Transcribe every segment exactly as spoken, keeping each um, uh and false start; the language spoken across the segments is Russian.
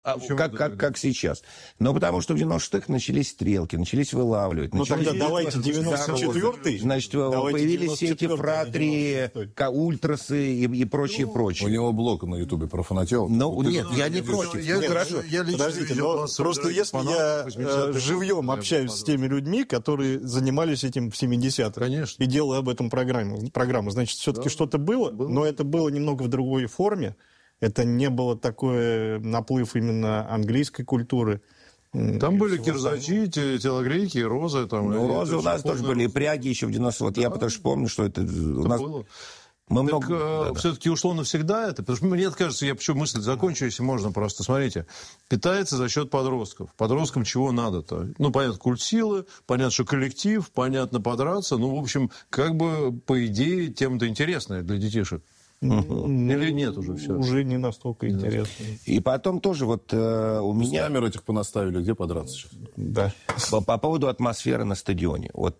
А, как, как, как сейчас. Но потому что в девяностых начались стрелки, начались вылавливать. Ну начались... тогда давайте девяносто четвёртый. Значит, давайте появились все эти фратрии, ультрасы и, и прочее, ну, прочее. У него блог на Ютубе про фанател. Ну, нет, я не против. Я, нет, хорошо. Я Подождите, но просто если я э, живьем общаюсь с теми людьми, которые занимались этим в семидесятых, конечно, и делаю об этом программу, программу значит, все-таки да. что-то было, было, но это было немного в другой форме. Это не было такой наплыв именно английской культуры. Там были кирзачи, телогрейки, розы. Там, ну, розы у нас тоже были, и пряги еще в девяностых. Вот да. я потому что помню, что это, это у нас... было. Мы так, много... э, да, все-таки да. ушло навсегда это, потому что мне кажется, я почему мысль закончу, если можно просто, смотрите, питается за счет подростков. Подросткам чего надо-то? Ну, понятно, культ силы, понятно, что коллектив, понятно, подраться, ну, в общем, как бы, по идее, тема-то интересная для детишек. Uh-huh. Или нет уже все? Уже не настолько да. интересно. И потом тоже вот э, у меня... Камеры этих понаставили, где подраться сейчас? Да. По, по поводу атмосферы на стадионе. Вот...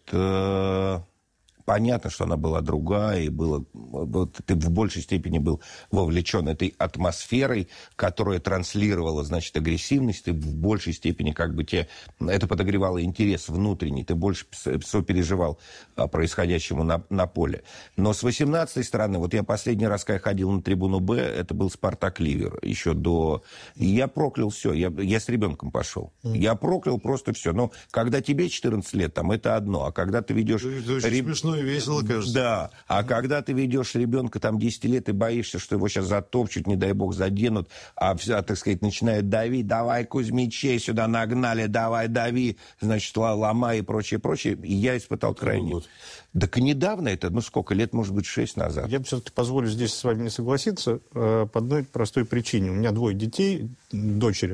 Э, понятно, что она была другая, и было, вот, ты в большей степени был вовлечен этой атмосферой, которая транслировала, значит, агрессивность, ты в большей степени как бы тебе... Это подогревало интерес внутренний, ты больше сопереживал происходящему на, на поле. Но с восемнадцатой стороны, вот я последний раз, когда ходил на трибуну Б, это был «Спартак Ливер», еще до... И я проклял все, я, я с ребенком пошел. Mm. Я проклял просто все. Но когда тебе четырнадцать лет, там, это одно, а когда ты ведешь... Это очень смешно и весело, кажется. Да, а когда ты ведешь ребенка там десять лет и боишься, что его сейчас затопчут, не дай бог заденут, а, так сказать, начинают давить, давай Кузьмичей сюда нагнали, давай дави, значит, ломай и прочее, прочее. И я испытал крайне... Так недавно это, ну сколько, лет, может быть, шесть назад. Я все-таки позволю здесь с вами не согласиться по одной простой причине. У меня двое детей, дочери.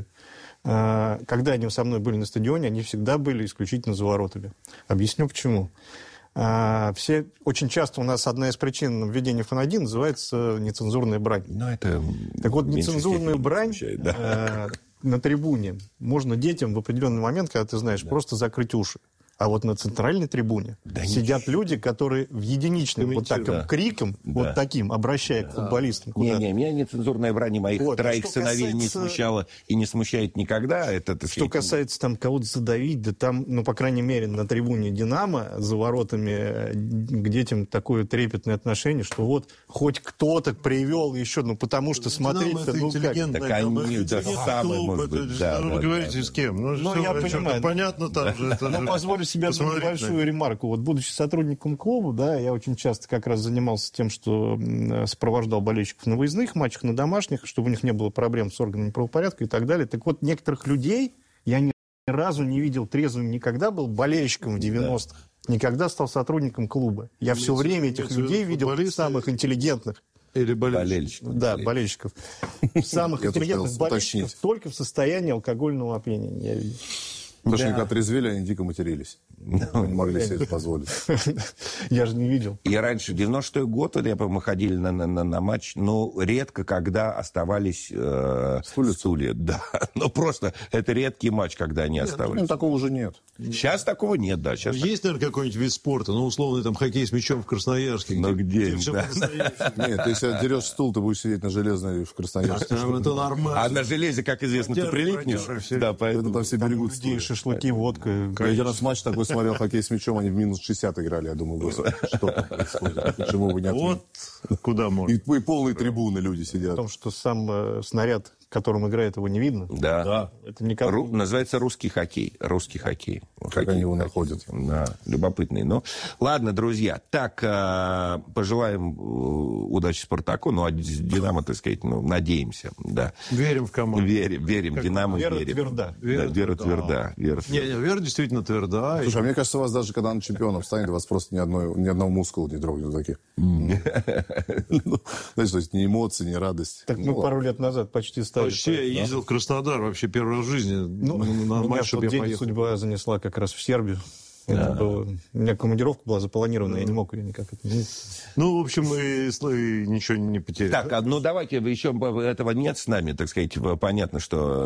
Когда они со мной были на стадионе, они всегда были исключительно за воротами. Объясню почему. Все, очень часто у нас одна из причин введения эф эн один называется нецензурная брань. Ну, это так вот, нецензурную брань смущает, да. э, на трибуне можно детям в определенный момент, когда ты знаешь, да. просто закрыть уши. А вот на центральной трибуне да сидят ничего. люди, которые в единичном вот таким да. криком, да. вот таким, обращая да. к футболистам. Не-не, меня нецензурная брань моих вот. троих сыновей касается... не смущала и не смущает никогда. Это, это, что касается там кого-то задавить, да там, ну, по крайней мере, на трибуне «Динамо» за воротами к детям такое трепетное отношение, что вот хоть кто-то привел еще, ну, потому что смотреть-то, ну, как... Так они, да, самое, может быть, да. Вы говорите с кем? Ну, я понимаю. Понятно там же. Ну, позволю себе одну небольшую ремарку. Вот, будучи сотрудником клуба, да, я очень часто как раз занимался тем, что сопровождал болельщиков на выездных матчах, на домашних, чтобы у них не было проблем с органами правопорядка и так далее. Так вот, некоторых людей я ни разу не видел трезвым, никогда был болельщиком в девяностых, да. никогда стал сотрудником клуба. Я все время этих людей видел самых интеллигентных. Или болельщиков. Да, болельщиков. Самых интеллигентных болельщиков только в состоянии алкогольного опьянения я видел. Потому что да. когда трезвели, они дико матерились. No, не могли себе это позволить. Я же не видел. Я раньше, девяносто шестой год, я, мы ходили на, на, на матч, но редко, когда оставались э, стулья. Да. Но просто это редкий матч, когда они нет, оставались. Ну, такого уже нет. Сейчас такого нет, да. Сейчас есть, так... наверное, какой-нибудь вид спорта, ну, условно, там, хоккей с мячом в Красноярске. Ну, где? где да. Нет, ты если отдерешь стул, ты будешь сидеть на железной в Красноярске. Это нормально. А на железе, как известно, ты прилипнешь. Да, поэтому там все берегут стулья. Шашлыки, водка. Я один раз матч такой смотрел, хоккей с мячом, они в минус шестьдесят играли. Я думаю, господи, что там происходит? Почему вы не отменили? Вот куда можно. И, и полные трибуны люди сидят. В том, что сам э, снаряд, которым играет, его не видно. Да. да. Это никак... Ру... Называется русский хоккей. Русский хоккей. Как хоккей, они его хоккей. находят. Да, любопытный. Но... Ладно, друзья. Так, э, пожелаем удачи «Спартаку». Ну, а «Динамо», так сказать, ну, надеемся. Да. Верим в команду. Верим, верим. Как «Динамо» вера верим. Тверда. Вера, да, вера тверда. Вера не, не, вера действительно тверда. Слушай, а мне кажется, у вас даже, когда он чемпионом станет, у вас просто ни, одной, ни одного мускула не дрогнет таких. Знаешь, то есть ни эмоций, ни радость. Так мы пару лет назад почти стали. Почти я ездил в Краснодар вообще первый раз в жизни. Ну, на матч, чтобы я поехал. Судьба занесла как раз в Сербию. Это было... У меня командировка была запланирована, я не мог ее никак отменить. Ну, в общем, мы ничего не потеряли. Так, ну давайте, еще этого нет с нами, так сказать, понятно,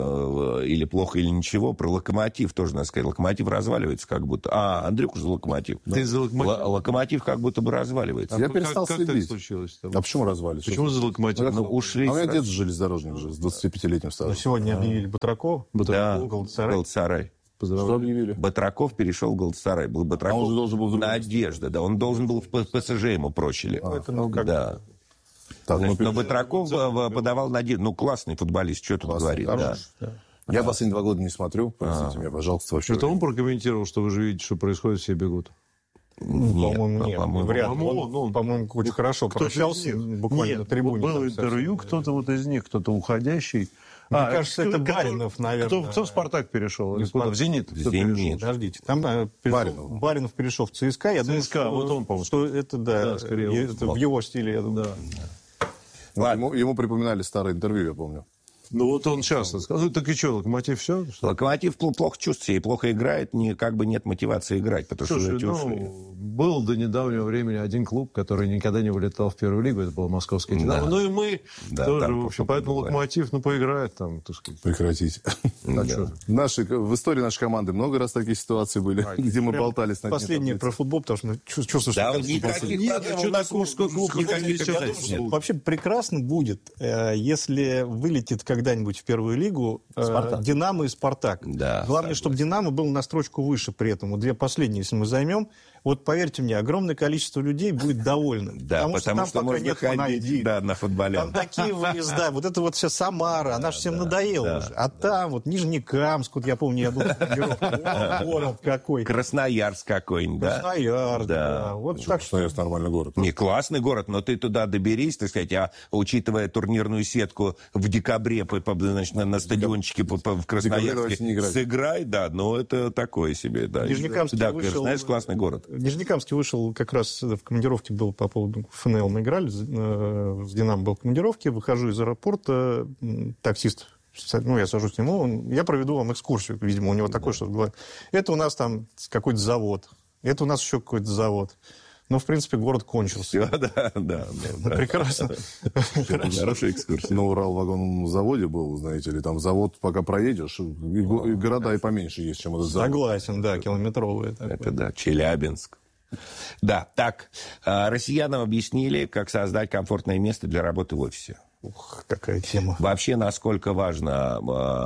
что или плохо, или ничего. Про Локомотив тоже надо сказать. Локомотив разваливается как будто. А, Андрюха за Локомотив. Ты за Локомотив? Л- Локомотив как будто бы разваливается. А я перестал как, следить. Как так случилось? Там? А почему развалится? Почему за Локомотив? Ну, ушли. А у меня сразу. дед железнодорожник же с двадцатипятилетним стажем. Сегодня объявили Батракова. Да, Галатасарай. Галатасарай. Что объявили? Батраков перешел в Галатасарай. Был Батраков. А он же должен был в другом Надежда, да. Он должен был в ПСЖ, ему прочили. Ну, это, ну, как... Да. Так, Значит, ну, но Батраков э, подавал надежду. Ну, классный футболист, что тут говорит. Да. Я последние два года не смотрю. Простите меня, пожалуйста, вообще. Это он прокомментировал, что вы же видите, что происходит, все бегут. Нет, По-моему, нет. по-моему, Вряд ли. по-моему, Он, он- по-моему, очень хорошо прощался буквально на трибуне. Было там интервью, совсем. кто-то вот из них, кто-то уходящий. Мне кажется, это кто- Баринов, наверное. Кто, кто в «Спартак» перешел? Или куда? В «Зенит»? В Кто «Зенит». перешел? Подождите, там э, перешел- Баринов. Баринов перешел в ЦСКА. Я думаю, ЦСКА, что, вот он, по-моему. что это, да, Да, скорее, э, вот. это в его стиле, я думаю. Да. Ладно. Ему, ему припоминали старое интервью, я помню. Ну вот он часто сказал. Ну так и что, «Локомотив» все? Локомотив пл- плохо чувствует себя и плохо играет, не, как бы нет мотивации играть, потому что Слушай, уже ушли. ну, был до недавнего времени один клуб, который никогда не вылетал в первую лигу, это был московский «Динамо». Да. Ну и мы Да, тоже, там в общем, по- поэтому бывает. «Локомотив», ну, поиграет там, так сказать. Прекратите. А чё? Наши, в истории нашей команды много раз такие ситуации были, где мы Прям болтались на дне Последнее таблицы. про футбол, потому что ну, чувс- чувствую, Да, что... вот никаких Нет, проблем. а что У нас такого? мужской клуб Ну, никаких хотите, обязательств я нет. Вообще прекрасно будет, э, если вылетит когда-нибудь в первую лигу э, «Динамо» и «Спартак». Да, Главное, чтобы «Динамо» был на строчку выше при этом. Вот две последние, если мы займем, вот поверьте мне, огромное количество людей будет довольно. Да, потому, там что, пока можно нет ходить фанайди. да, на футболе. Там такие выезда, вот это вот вся Самара, она же всем надоела да, уже. А там вот Нижнекамск, вот я помню, я был в командировке. О, город какой. Красноярск какой-нибудь, да? Красноярск, Да. да. Вот так что... Красноярск нормальный город. Не, классный город, но ты туда доберись, так сказать, а учитывая турнирную сетку в декабре по, по, значит, на, на стадиончике по, по, в давайте Красноярске, не играть. сыграй, да, но это такое себе, да. Нижнекамский Да, вышел- Красноярск классный город. Нижнекамский вышел как раз в командировке, был по поводу ФНЛ, мы играли, э, с «Динамо» был в командировке, выхожу из аэропорта, м, таксист, ну, я сажусь к нему, он, я проведу вам экскурсию, видимо, у него такое что-то было. Это у нас там какой-то завод, это у нас еще какой-то завод. Ну, в принципе, город кончился. Все, да, да. Ну, прекрасно. Хорошая экскурсия. На Урал-вагонном заводе был, знаете ли, там завод, пока проедешь, и, го- и города и поменьше есть, чем этот завод. Согласен, да, километровые. такое. Это да, Челябинск. Да, так, э, россиянам объяснили, как создать комфортное место для работы в офисе. Ух, какая тема. Вообще, насколько важно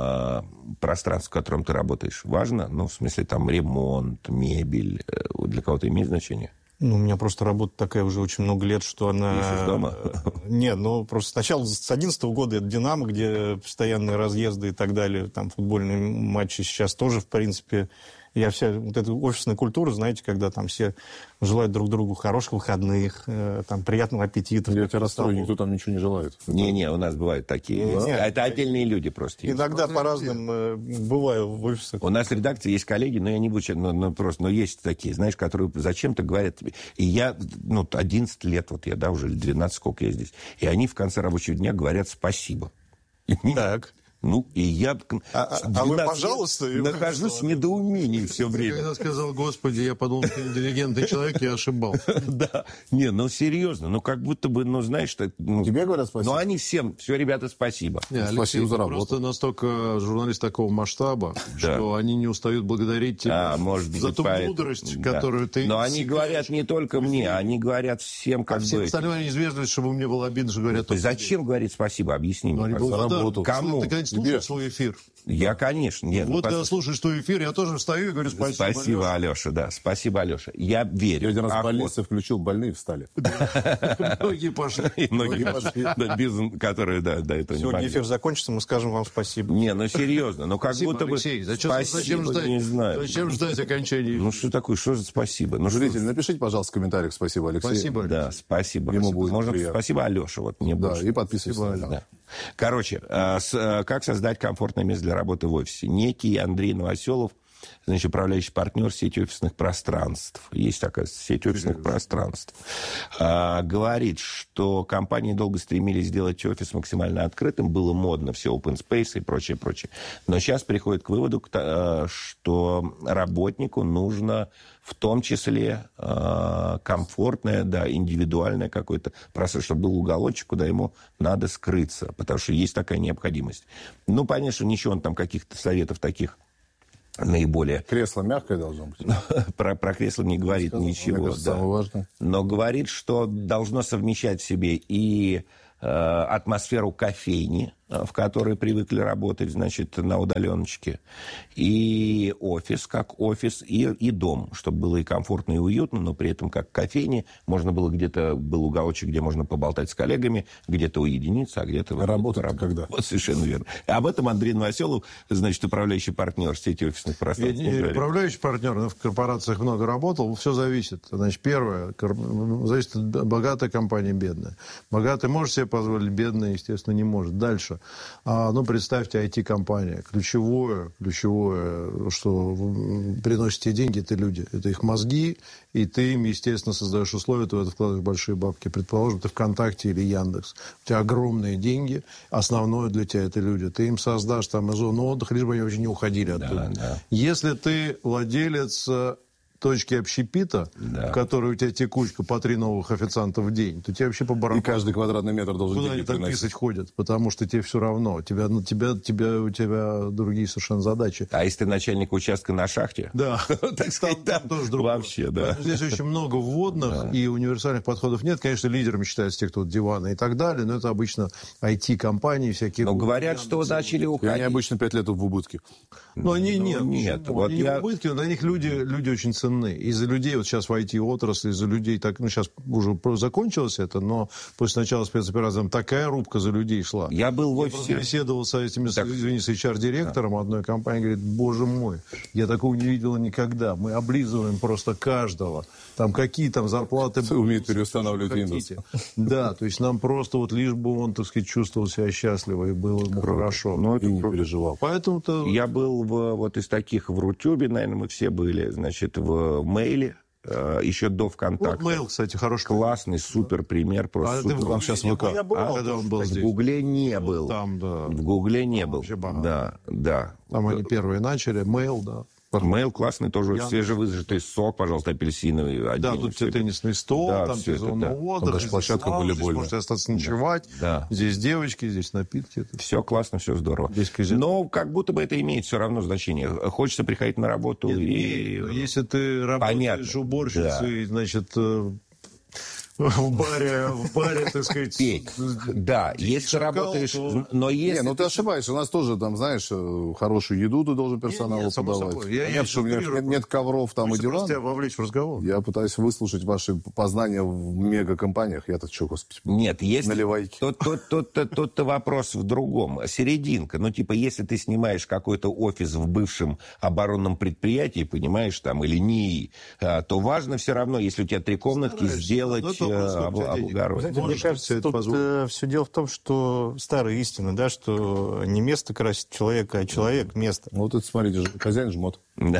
э, пространство, в котором ты работаешь? Важно? Ну, в смысле, там, ремонт, мебель. Э, для кого-то имеет значение? Ну, у меня просто работа такая уже очень много лет, что она... Пишешь дома? Нет, ну, просто сначала с одиннадцатого года это «Динамо», где постоянные разъезды и так далее, там футбольные матчи. Сейчас тоже, в принципе, я вся... Вот эта офисная культура, знаете, когда там все желают друг другу хороших выходных, э, там, приятного аппетита. Я тебя расстрою, никто там ничего не желает. Не-не, у нас бывают такие. Не-не. Это отдельные люди просто. есть. Иногда по-разному э, бываю в офисах. У нас в редакции есть коллеги, но я не буду, сейчас, но, но просто, но есть такие, знаешь, которые зачем-то говорят тебе. И я, ну, одиннадцать лет, вот я, да, уже двенадцать, сколько я здесь. И они в конце рабочего дня говорят спасибо. Так. Ну, и я А- а- а вы, пожалуйста, и- нахожусь в недоумении все время. Когда сказал «Господи», я подумал, что интеллигентный человек, я ошибался. Да. Не, ну серьезно, ну как будто бы, ну знаешь, что... Ну, Тебе говорят спасибо? Ну они всем, все, ребята, спасибо. Не, Алексей, Спасибо за ты работу. просто настолько журналист такого масштаба, Да. что они не устают благодарить тебя А, может быть, за ту поэтому, мудрость, да. которую ты... Но они говорят не только мне, они говорят всем, как А всем бы... остальным они известны, чтобы мне было обидно, что говорят... только Зачем говорить спасибо? Объясни тебе. мне, Они пожалуйста. благодарны. Кому? Ты, конечно, Тебе. слушаешь свой эфир. Я, конечно. Нет, ну, Вот когда пос- слушаешь твой эфир, я тоже встаю и говорю спасибо. Спасибо, Алеша, да. Спасибо, Алеша. Я верю. Я один раз в Охотно. больнице включил, больные встали. Алеша. Многие пошли. И многие Многие пошли. Да, бизнес, которые, да, до этого не Сегодня могли. эфир закончится, мы скажем вам спасибо. Не, ну серьезно, ну как Спасибо, будто бы... Алексей. Зачем, Спасибо, зачем ждать? не знаю. Зачем ждать окончания? Ну что такое, что за спасибо? Ну, что- Зрители, напишите, пожалуйста, в комментариях «Спасибо, Алексей». Спасибо. Да, спасибо. Ему Спасибо. будет Можно приятно. спасибо Алёше, вот мне Да, больше. и подписывайтесь на канал. Да. Короче, э, с, э, как создать комфортное место для работы в офисе? Некий Андрей Новоселов значит, управляющий партнер сети офисных пространств. Есть такая сеть офисных пространств. А, говорит, что компании долго стремились сделать офис максимально открытым. Было модно все open space и прочее, прочее. Но сейчас приходит к выводу, что работнику нужно в том числе комфортное, да, индивидуальное какое-то пространство, чтобы был уголочек, куда ему надо скрыться, потому что есть такая необходимость. Ну, понятно, что ничего он там каких-то советов таких наиболее... Кресло мягкое должно быть. Про, про кресло не говорит сказал, ничего. Мне кажется, да. Самое важное. Но говорит, что должно совмещать в себе и э, атмосферу кофейни, в которой привыкли работать, значит, на удаленочке, и офис, как офис, и, и дом, чтобы было и комфортно, и уютно, но при этом как кофейни. Можно было где-то, был уголочек, где можно поболтать с коллегами, где-то уединиться, а где-то... Работать вот, когда? Вот, совершенно верно. И об этом Андрей Новоселов, значит, управляющий партнер сети офисных пространств. Я, управляющий партнер, но в корпорациях много работал, все зависит. Значит, первое, зависит от богатой компании, бедная. Богатый может себе позволить, бедная, естественно, не может. Дальше. А, ну, представьте, ай ти-компания. Ключевое, ключевое, что приносит тебе деньги, это люди. Это их мозги, и ты им, естественно, создаешь условия, ты в это вкладываешь большие бабки. Предположим, ты ВКонтакте или Яндекс. У тебя огромные деньги, основное для тебя это люди. Ты им создашь там зону отдыха, лишь бы они вообще не уходили оттуда. Да, да. Если ты владелец точки общепита, да. в которой у тебя текучка по три новых официанта в день, то тебе вообще по барабану. И каждый квадратный метр должен куда они так писать ходят, потому что тебе все равно. Тебя, ну, тебя, тебя, у тебя другие совершенно задачи. А если ты начальник участка на шахте? Да. Так сказать, там тоже другое. Вообще, да. Здесь очень много вводных и универсальных подходов нет. Конечно, лидерами считаются те, кто диваны и так далее, но это обычно ай ти-компании всякие. Но говорят, что начали уходить. Они обычно пять лет в убытке. Но они нет. Нет. Они не в убытке, но для них люди, люди очень ценны. Из-за людей, вот сейчас в ай ти-отрасли, из-за людей, так, ну, сейчас уже закончилось это, но после начала спецоперации там такая рубка за людей шла. Я был в офисе. Я беседовал с этими, так... извини, с эйч ар-директором да. одной компании, говорит, боже мой, я такого не видел никогда. Мы облизываем просто каждого. Там какие там зарплаты... Умеет переустанавливать Windows. Да, то есть нам просто вот лишь бы он, так сказать, чувствовал себя счастливо и было ему Круто. Хорошо. Но это и не переживал. Поэтому-то... Я был в, вот из таких в Рутюбе, наверное, мы все были, значит, в Мейле. Еще до ВКонтакта. Вот Mail, кстати, хороший. Классный, супер пример. Просто а супер. Ты там сейчас в ВК. Я был, а, когда он был здесь. В Гугле не был. Там, да. В Гугле не был. Да, да. Там они первые начали. Mail, да. Mail классный, тоже я... свежевыжатый сок, пожалуйста, апельсиновый. Один, да, тут тебе теннисный стол, да, там сезонный отдых, даже площадка волейбольная. Здесь можете остаться ночевать, да. здесь девочки, здесь напитки. Все классно, все здорово. Но как будто бы это имеет все равно значение. Хочется приходить на работу. Нет, и... Если ты работаешь Понятно. уборщицей, да. значит... В баре, в баре, так сказать... Петь. Да, если ты работаешь... То... Но если... Не, ну ты ошибаешься. У нас тоже, там, знаешь, хорошую еду ты должен персоналу нет, нет, подавать. Я, я, что у меня нет, нет ковров там и диван. Тебя вовлечь в разговор. Я пытаюсь выслушать ваши познания в мегакомпаниях. Я-то что, господи, нет, если... наливайки. Тут, тут, тут, тут, тут вопрос в другом. Серединка. Ну, типа, если ты снимаешь какой-то офис в бывшем оборонном предприятии, понимаешь, там, или НИИ, то важно все равно, если у тебя три комнатки, сделать... Знаете, мне кажется, тут э, все дело в том, что старая истина, да, что не место красит человека, а человек место. Вот это, смотрите, хозяин жмот. Именно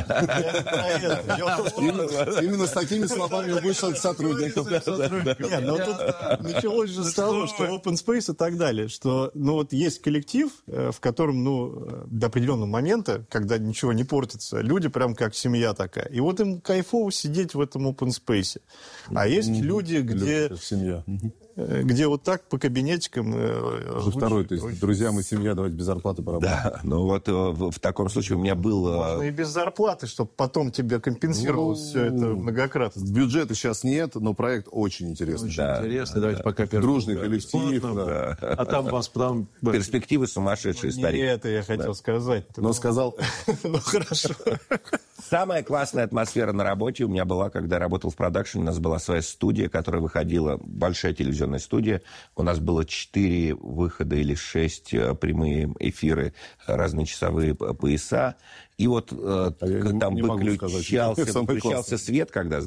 с такими словами вышел к сотрудникам. Нет, но тут началось же с того, что open space и так далее, что, ну, вот есть коллектив, в котором, ну, до определенного момента, когда ничего не портится, люди прям как семья такая. И вот им кайфово сидеть в этом open space. А есть люди, где... Семья. Где вот так по кабинетикам... Уже второй, то есть друзья, мы семья, давайте без зарплаты поработаем. Да, ну вот в, в таком случае у меня было... Можно и без зарплаты, чтобы потом тебе компенсировалось ну, все это многократно. Бюджета сейчас нет, но проект очень интересный. Очень да, интересный, да, давайте да. пока... Дружный коллектив. Да. А там вас там... Перспективы сумасшедшие, ну, старик. Не это я хотел да. сказать. Но сказал... Ну, хорошо. Самая классная атмосфера на работе у меня была, когда я работал в продакшене. У нас была своя студия, которая выходила, большая телевизионная студия. У нас было четыре выхода или шесть прямые эфиры, разные часовые пояса. И вот а там выключался, выключался свет, когда, знаешь,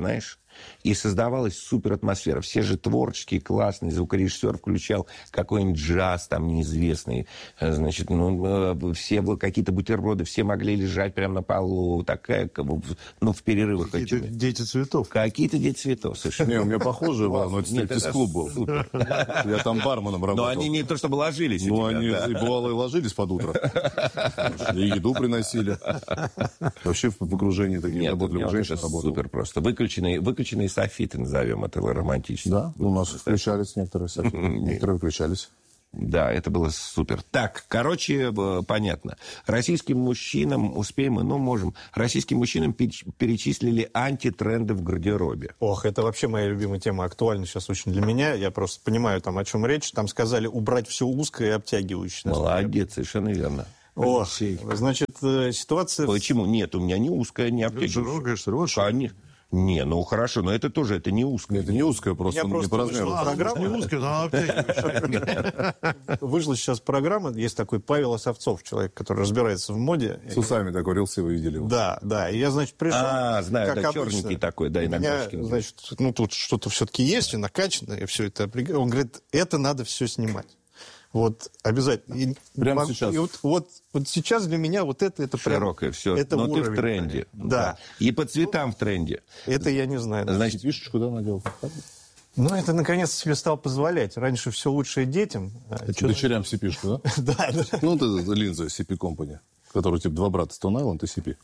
И создавалась супер атмосфера. Все же творческие, классные, звукорежиссер включал какой-нибудь джаз там неизвестный. Значит, ну, все какие-то бутерброды, все могли лежать прямо на полу. Такая, ну, в перерывах. Какие-то дети цветов. Какие-то дети цветов, совершенно. Не, у меня похожие, но это стриптиз-клуб был. Я там барменом работал. Но они не то чтобы ложились. Ну, они бывало и ложились под утро. И еду приносили. Вообще в окружении таких работали, женщин работали. Супер просто. Выключенные, выключенные софиты, назовем это романтически. Да, у нас включались некоторые софиты. Некоторые выключались. Да, это было супер. Так, короче, понятно. Российским мужчинам, успеем мы, ну, можем. Российским мужчинам перечислили антитренды в гардеробе. Ох, это вообще моя любимая тема, актуальна сейчас очень для меня. Я просто понимаю, там, о чем речь. Там сказали убрать все узкое и обтягивающее. Молодец, совершенно верно. Ох, значит, ситуация... Почему? Нет, у меня не узкая, не обтягивающая. Широкая, что ли? Конечно. Не, ну хорошо, но это тоже, это не узкое. Это не узкое, просто, не по размеру. Программа... Не узкая, она обтягивающая. Вышла сейчас программа, есть такой Павел Осовцов, человек, который разбирается в моде. С усами такой рилсы, вы видели его? Да, да, и я, значит, пришел... А, знаю, да, черненький такой, да, иногда. У меня, значит, ну тут что-то все-таки есть, и накачано, и все это... Он говорит, это надо все снимать. Вот, обязательно. И прямо могу, сейчас? И вот, вот, вот сейчас для меня вот это... это широкое, все. Это но уровень, ты в тренде. Да. да. И по цветам в тренде. Это я не знаю. Значит, фишечку, да, надел? Ну, это, наконец, себе стал позволять. Раньше все лучшее детям. Дочерям си пи-шку, да? Да, да. Ну, это линза си пи Company, которая, типа, два брата, Stone Island и си пи.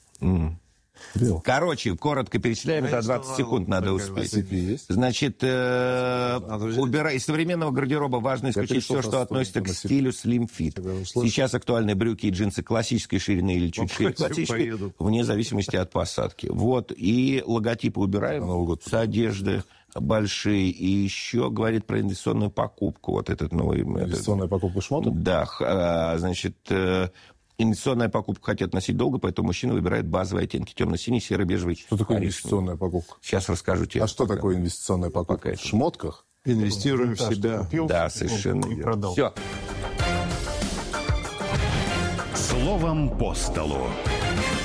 Короче, коротко перечисляем, за двадцать секунд надо успеть. си пи есть? Значит, убирай из современного гардероба важно исключить все, что относится к стилю slim fit. Сейчас актуальны брюки и джинсы классической ширины или чуть шире классической, вне зависимости от посадки. Вот, и логотипы убираем с одежды большие. И еще говорит про инвестиционную покупку. Вот этот новый... Инвестиционная покупка шмоток? Да, значит... Инвестиционная покупка хотят носить долго, поэтому мужчина выбирает базовые оттенки. Темно-синий, серо-бежевый. Что такое инвестиционная покупка? Сейчас расскажу тебе. А что пока. такое инвестиционная покупка? Пока в шмотках? Инвестируем в себя. Купил, да, совершенно и продал. Все. Словом по столу.